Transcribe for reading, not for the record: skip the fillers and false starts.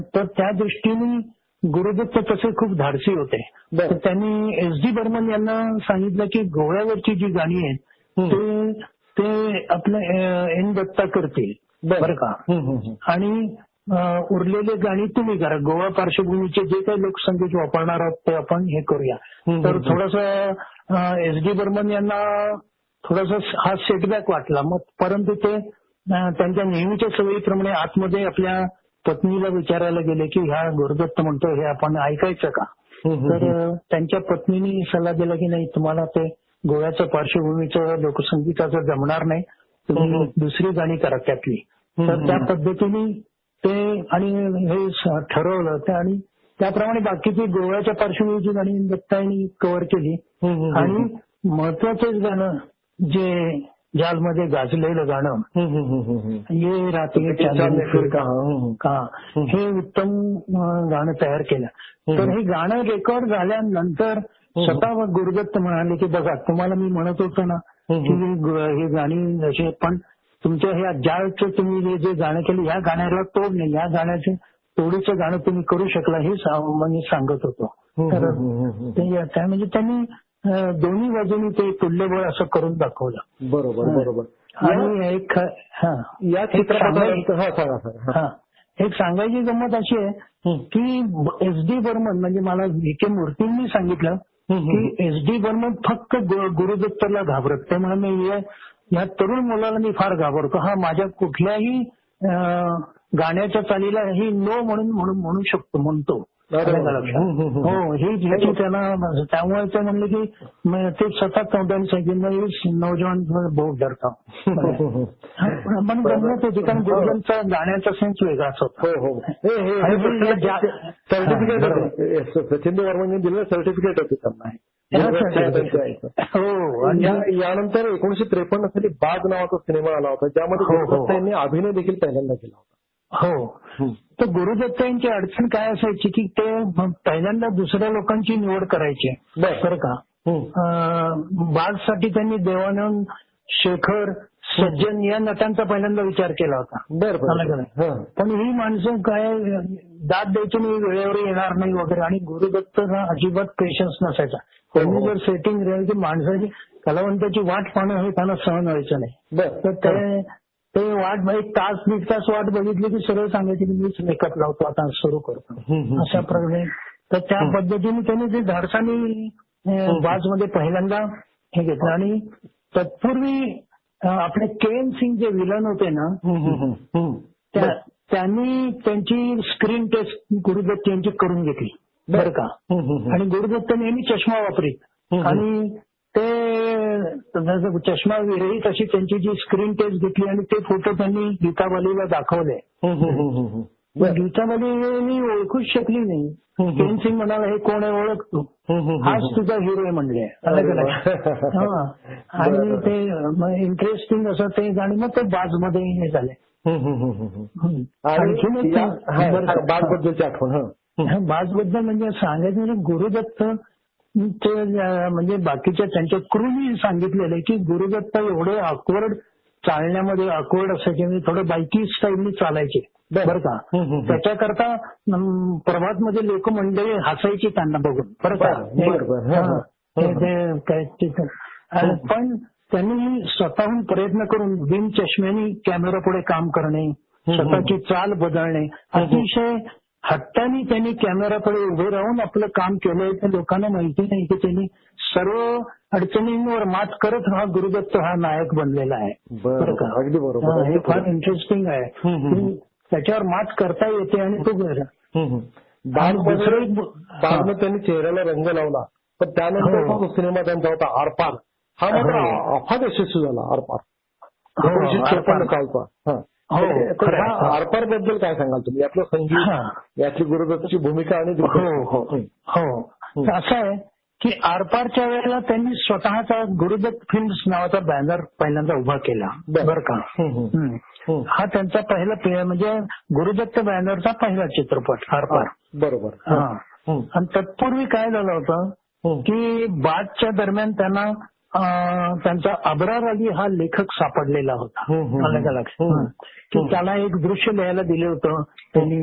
तर त्या दृष्टीने गुरुदत्त तसे खूप धाडसी होते. तर त्यांनी एस.डी. बर्मन यांना सांगितलं की गोव्यावरची जी गाणी आहेत ते आपलं एन दत्ता करतील बरं का, आणि उरलेले गाणी तुम्ही करा. गोवा पार्श्वभूमीचे जे काही लोकसंगीत वापरणार आहोत ते आपण हे करूया. तर थोडंसं एस.डी. बर्मन यांना थोडासा हा सेटबॅक वाटला. मग परंतु ते त्यांच्या नेहमीच्या सवयीप्रमाणे आतमध्ये आपल्या पत्नीला विचारायला गेले की ह्या गुरुदत्त म्हणतो हे आपण ऐकायचं का. तर त्यांच्या पत्नीने सल्ला दिला की नाही, तुम्हाला ते गोव्याच्या पार्श्वभूमीचं लोकसंगीताचं जमणार नाही, तुम्ही दुसरी गाणी करा त्यातली. तर त्या पद्धतीने ते आणि हे ठरवलं ते, आणि त्याप्रमाणे बाकीची गोव्याच्या पार्श्वभूमीची गाणी दत्तांनी कव्हर केली. आणि महत्वाचंच गाणं जे जालमध्ये गाजलेलं गाणं ये रात्री चांदनी फिर का, हे उत्तम गाणं तयार केलं. तर हे गाणं रेकॉर्ड झाल्यानंतर स्वतः गुरुदत्त म्हणाले की बघा, तुम्हाला मी म्हणत होतो ना की हे गाणी असे, पण तुमच्या ह्या ज्याचं तुम्ही जे गाणं केलं या गाण्याला तोड नाही, या गाण्याचं तोडीचं गाणं तुम्ही करू शकला हे म्हणजे सांगत होतो. तर त्या म्हणजे त्यांनी दोन्ही बाजूनी ते तुल्यबळ असं करून दाखवलं. बरोबर. आणि एक सांगायची गंमत अशी आहे की एस.डी. बर्मन म्हणजे मला व्ही.के. मूर्तींनी सांगितलं की एस.डी. बर्मन फक्त गुरुदत्तला घाबरत. ते म्हणजे या तरुण मुलाला मी फार घाबरतो, हा माझ्या कुठल्याही गाण्याच्या चालीला ही नो म्हणू शकतो म्हणतो. हो, ही त्यांना, त्यामुळे ते म्हणले की ते स्वतः तोंडाने सांगितलं नौजवान बहुत डरता. पण गंमत होती कारण गुरुदत्तचा गाण्याचा सेन्स वेगळाच होता. सचिन वर्मांनी दिलेलं सर्टिफिकेट होते त्यांना. हो, आणि यानंतर 1953 साली बाग नावाचा सिनेमा आला होता, ज्यामध्ये गुरुदत्त यांनी अभिनय देखील पहिल्यांदा केला होता. हो, तर गुरुदत्त यांची अडचण काय असायची की ते पहिल्यांदा दुसऱ्या लोकांची निवड करायचे बरं का. बागसाठी त्यांनी देवानंद, शेखर, सज्जन या नटांचा पहिल्यांदा विचार केला होता. पण ही माणसं काय दाद द्यायची नाही, वेळेवर येणार नाही वगैरे, आणि गुरुदत्त हा अजिबात पेशन्स नसायचा. त्यांनी जर सेटिंग राहिली की माणसाची कलावंताची वाट पाहणं हे त्यांना सहन व्हायचं नाही. तर ते वाट एक तास दीड तास वाट बघितली की सरळ सांगायची की मीच मेकअप लावतो, आता सुरू करतो, अशा प्रकारे. तर त्या पद्धतीने त्यांनी ते धाडसानी बाजमध्ये पहिल्यांदा हे घेतलं. आणि तत्पूर्वी आपले के.एन. सिंग जे विलन होते ना, त्यांनी त्यांची स्क्रीन टेस्ट गुरुदत्त यांची करून घेतली बरं का. आणि गुरुदत्त नेहमी चष्मा वापरीत, आणि ते चष्मा विरहित अशी त्यांची जी स्क्रीन टेस्ट घेतली आणि ते फोटो त्यांनी गीताबालीला दाखवले. गीताबाली ओळखूच शकली नाही. के.एन. सिंग म्हणाला हे कोण आहे, ओळखतो, हाच तुझा हिरो आहे म्हणले. आणि ते इंटरेस्टिंग असं ते गाणी मग ते बाजमध्ये हे झाले. बाजबद्दलची आठवण, बाजबद्दल म्हणजे सांगायचं म्हणजे गुरुदत्त म्हणजे बाकीच्या त्यांच्या क्रूनी सांगितलेलं आहे की गुरुदत्त एवढे ऑकवर्ड चालण्यामध्ये ऑकवर्ड असायचे, म्हणजे थोडं बायकी स्टाईलनी चालायचे बरं का. त्याच्याकरता प्रभातमध्ये लोक मंडळी हसायची त्यांना बघून बरं का. पण त्यांनी स्वतःहून प्रयत्न करून बिन चष्म्यानी कॅमेरा पुढे काम करणे, स्वतःची चाल बदलणे, अतिशय हट्टाने त्यांनी कॅमेरापुढे उभे राहून आपलं काम केलंय. तर लोकांना माहिती नाही की त्यांनी सर्व अडचणींवर मात करत हा गुरुदत्त हा नायक बनलेला आहे बरं का. अगदी बरोबर. हे फार इंटरेस्टिंग आहे, त्याच्यावर मात करता येते. आणि तो बागमध्ये त्यांनी चेहऱ्याला रंग लावला, पण त्यानंतर सिनेमा त्यांचा होता आरपार, हा मात्र अफाट यशस्वी झाला. आरपार 1956 सालचा. आरपार बद्दल काय सांगाल तुम्ही, यातलं संगीत, यातली गुरुदत्तची भूमिका आणि असं आहे की आरपारच्या वेळेला त्यांनी स्वतःचा गुरुदत्त फिल्म्स नावाचा बॅनर पहिल्यांदा उभा केला बरं का. हा त्यांचा पहिला म्हणजे गुरुदत्त बॅनरचा पहिला चित्रपट आरपार. बरोबर. आणि तत्पूर्वी काय झालं होतं की बादच्या दरम्यान त्यांना त्यांचा अब्रार अली हा लेखक सापडलेला होता. मला लक्षात की त्याला एक दृश्य लिहायला दिलं होतं त्यांनी.